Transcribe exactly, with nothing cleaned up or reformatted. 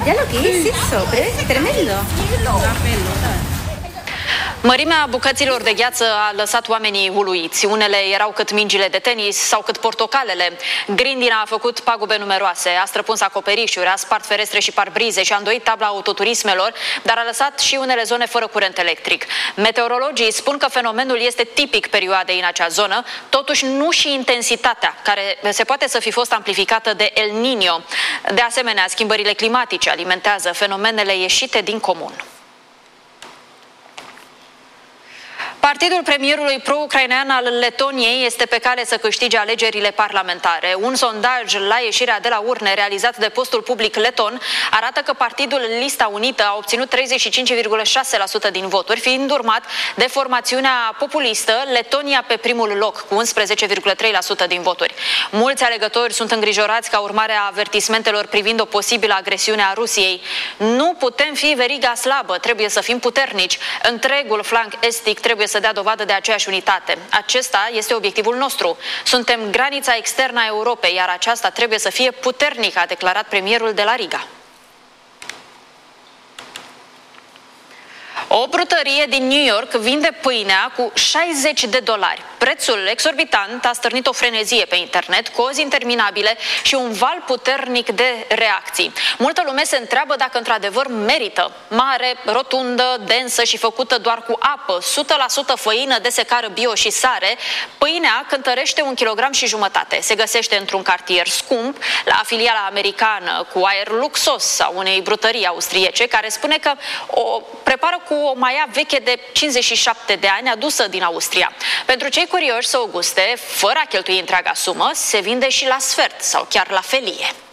ya lo que es eso, pero es tremendo. Mărimea bucăților de gheață a lăsat oamenii uluiți. Unele erau cât mingile de tenis sau cât portocalele. Grindina a făcut pagube numeroase, a străpuns acoperișuri, a spart ferestre și parbrize și a îndoit tabla autoturismelor, dar a lăsat și unele zone fără curent electric. Meteorologii spun că fenomenul este tipic perioadei în acea zonă, totuși nu și intensitatea, care se poate să fi fost amplificată de El Niño. De asemenea, schimbările climatice alimentează fenomenele ieșite din comun. Partidul premierului pro-ucrainean al Letoniei este pe cale să câștige alegerile parlamentare. Un sondaj la ieșirea de la urne realizat de postul public leton arată că partidul Lista Unită a obținut treizeci și cinci virgulă șase la sută din voturi, fiind urmat de formațiunea populistă Letonia pe primul loc, cu unsprezece virgulă trei la sută din voturi. Mulți alegători sunt îngrijorați ca urmare a avertismentelor privind o posibilă agresiune a Rusiei. Nu putem fi veriga slabă, trebuie să fim puternici. Întregul flanc estic trebuie să dea dovadă de aceeași unitate. Acesta este obiectivul nostru. Suntem granița externă a Europei, iar aceasta trebuie să fie puternică, a declarat premierul de la Riga. O brutărie din New York vinde pâinea cu șaizeci de dolari. Prețul exorbitant a stârnit o frenezie pe internet, cozi interminabile și un val puternic de reacții. Multă lume se întreabă dacă într-adevăr merită. Mare, rotundă, densă și făcută doar cu apă, o sută la sută făină de secară bio și sare, pâinea cântărește un kilogram și jumătate. Se găsește într-un cartier scump, la filiala americană cu aer luxos a unei brutării austriece, care spune că o prepară cu o maia veche de cincizeci și șapte de ani, adusă din Austria. Pentru cei curioși să o guste, fără a cheltui întreaga sumă, se vinde și la sfert sau chiar la felie.